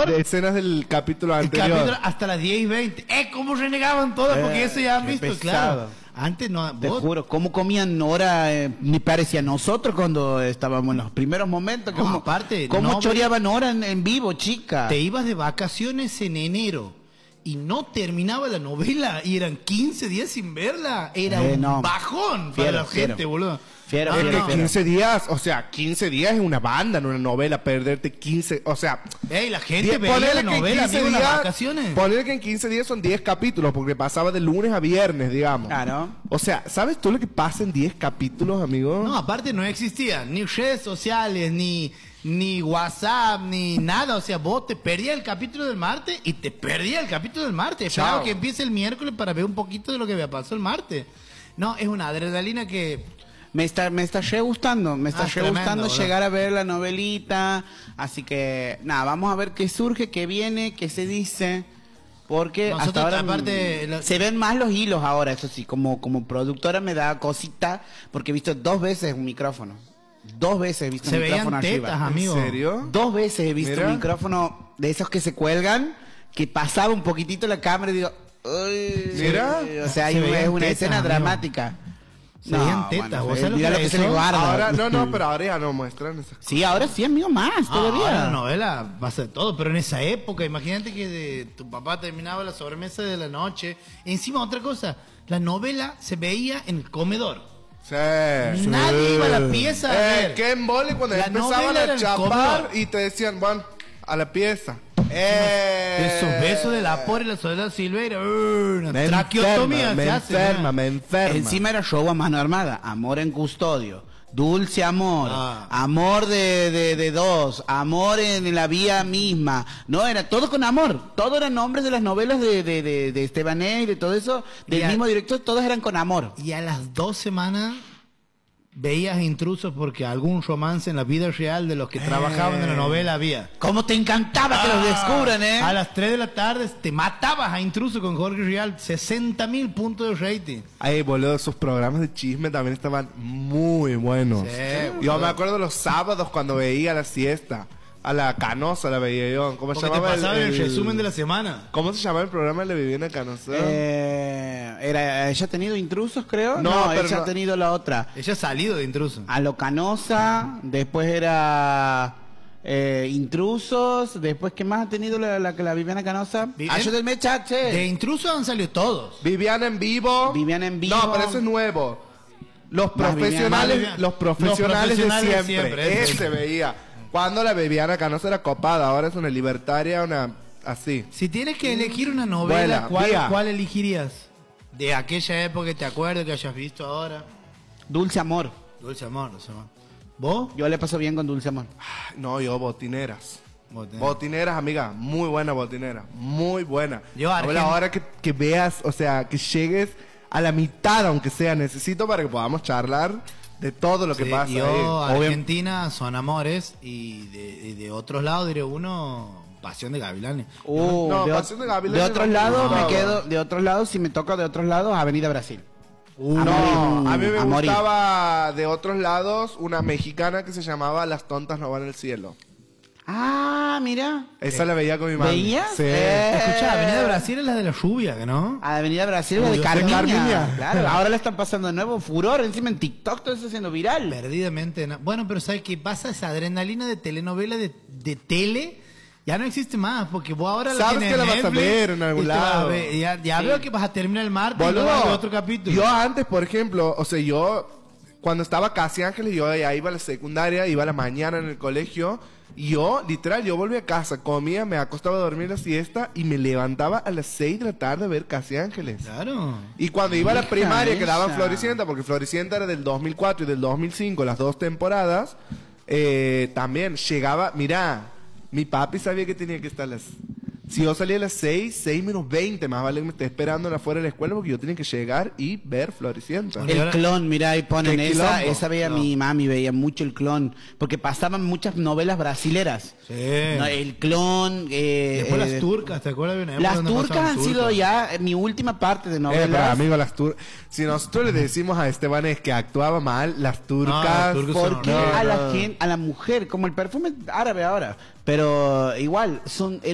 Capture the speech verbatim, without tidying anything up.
anterior. De escenas del capítulo El anterior. capítulo hasta las diez y veinte. ¡Eh! ¿Cómo renegaban todas? Porque Eh, eso ya han qué visto, pesado. claro. Antes no. Te vos- juro, cómo comían Nora, eh, ni parecía nosotros cuando estábamos en los primeros momentos. No, Cómo, aparte, cómo no choreaban Nora en, en vivo, chica. Te ibas de vacaciones en enero y no terminaba la novela y eran quince días sin verla. Era Eh, un no. bajón Fiero, para la fiero. gente, boludo. Fiero, Ah, Es fiero, que fiero. quince días, o sea, quince días es una banda, no una novela, perderte quince, o sea... Ey, la gente die- veía la ponele que en novela, quince amigo, en las días- vacaciones. Ponele que en quince días son diez capítulos, porque pasaba de lunes a viernes, digamos. Claro. O sea, ¿sabes tú lo que pasa en diez capítulos, amigo? No, aparte no existían ni redes sociales, ni, ni WhatsApp, ni nada. O sea, vos te perdías el capítulo del martes y te perdías el capítulo del martes. Esperaba Chao. que empiece el miércoles para ver un poquito de lo que había pasado el martes. No, es una adrenalina que... Me está, me está re gustando, me está Ah, re tremendo, gustando boludo. llegar a ver la novelita. Así que, nada, vamos a ver qué surge, qué viene, qué se dice. Porque Nosotros, hasta ahora aparte, mm, lo- se ven más los hilos ahora, eso sí. Como, como productora me da cosita, porque he visto dos veces un micrófono. Dos veces he visto Se un veían micrófono tetas, arriba. amigo. ¿En serio? Dos veces he visto Mira. un micrófono de esos que se cuelgan, que pasaba un poquitito la cámara y digo, "Uy". Mira. O sea, hay Se una- veían es una tetas, escena amigo. dramática. Se veían tetas, ¿vos eh, sabés lo mira que lo que era se le eso? guarda. Ahora, no, no, pero ahora ya no muestran esas cosas. Sí, ahora sí, amigo, más Ah, todavía. ahora la novela pasa de todo, pero en esa época, imagínate que de- tu papá terminaba la sobremesa de la noche. Encima, otra cosa, la novela se veía en el comedor. Sí. Nadie iba a la pieza a Eh, ver. qué embole cuando La empezaban novela era a el chapar comedor. y te decían, bueno, a la pieza. Eh. Esos besos de la por y la soledad Silveira, uh, una Me traqueotomía enferma, se me hace. enferma, ¿no? me enferma. Encima era show a mano armada, amor en custodio, dulce amor, Ah. amor de, de, de dos, amor en la vía misma. No, era todo con amor. Todo eran nombres de las novelas de, de, de, de Estebanés y de todo eso, del Y a- mismo director, todas eran con amor. Y a las dos semanas veías intrusos porque algún romance en la vida real de los que trabajaban en la novela había. ¿Cómo te encantaba que los descubran, eh? A las tres de la tarde te matabas a intruso con Jorge Rial, sesenta mil puntos de rating. Ay, boludo, sus programas de chisme también estaban muy buenos. Sí, yo boludo. me acuerdo los sábados cuando veía la siesta. A la Canosa la veía yo. ¿Cómo se Porque te llamaba pasaban el, resumen de la semana. ¿Cómo se llamaba el programa de la Viviana Canosa? Eh, era, ¿ella ha tenido intrusos, creo? No, No, pero ella no. ha tenido la otra. Ella ha salido de intruso. A lo Canosa, después era eh, Intrusos, después ¿qué más ha tenido la, la, la Viviana Canosa? Vivian- Ayúdenme, chache. De intruso han salido todos. Viviana en vivo. Viviana en vivo. No, pero eso es nuevo. Los Más profesionales, Viviana. los profesionales, Los profesionales de de siempre. siempre, ese. Ese veía. Cuando la Viviana Canosa era copada, ahora es una libertaria, una así. Si tienes que elegir una novela, Buena, ¿cuál, vía. ¿cuál elegirías? De aquella época que te acuerdas, que hayas visto ahora. Dulce Amor. Dulce Amor, Dulce Amor. ¿Vos? Yo le paso bien con Dulce Amor. Ay, no, yo botineras. Vos tenés. Botineras, amiga, muy buena botinera, muy buena. Yo, Ahora, Argen- ahora que, que veas, o sea, que llegues a la mitad, aunque sea, necesito para que podamos charlar de todo lo que Sí, pasa yo, ahí. Obvio- Argentina, son amores. Y de, y de otros lados, diré uno, Pasión de Gavilanes. Uh, No, de, Pasión de ot- Gavilanes de otros no, lados no. me quedo, de otros lados, si me toca de otros lados, Avenida Brasil. Uh, A No, morir, a mí me a morir. gustaba de otros lados una mexicana que se llamaba Las tontas no van al cielo. Ah, mira. Esa la veía con mi mamá. ¿Veías? Sí. Eh. Escuchá, Avenida Brasil es la de la lluvia, ¿no? Avenida Brasil, la Uy, de yo Carmiña. sé Carmiña. Claro, ahora la están pasando de nuevo. Furor, encima en TikTok todo está siendo viral. Perdidamente. na- Bueno, pero ¿sabes qué pasa? Esa adrenalina de telenovela, de, de tele, ya no existe más. Porque vos ahora la Sabes tienes que la en vas a Netflix ver en algún y te vas a lado. ver. Ya, ya Sí. veo que vas a terminar el martes y Boludo, no vas a ver otro capítulo. yo antes, por ejemplo, o sea, yo cuando estaba Casi Ángeles, yo ya iba a la secundaria, iba a la mañana en el colegio, y yo, literal, yo volvía a casa, comía, me acostaba a dormir la siesta y me levantaba a las seis de la tarde a ver Casi Ángeles. Claro. Y cuando iba a la Hija primaria que daban esa. Floricienta, porque Floricienta era del dos mil cuatro y del dos mil cinco, las dos temporadas, eh, también llegaba, mira, mi papi sabía que tenía que estar a las... Si yo salía a las seis, seis menos veinte, más vale que me esté esperando afuera de la escuela porque yo tenía que llegar y ver Floricienta. Bueno, El clon, mira, ahí ponen ¿Qué esa, quilombo? esa veía No. mi mami, veía mucho el clon, porque pasaban muchas novelas brasileras. Sí. No, el clon, eh, Después eh, las turcas, ¿te acuerdas? De una época las donde turcas pasaban han sido turcas? ya eh, mi última parte de Eh, pero novelas. amigo, las tur... Si nosotros le decimos a Esteban es que actuaba mal, las turcas... las turcas son porque No, a la no. gente, a la mujer, como el perfume árabe ahora, pero igual son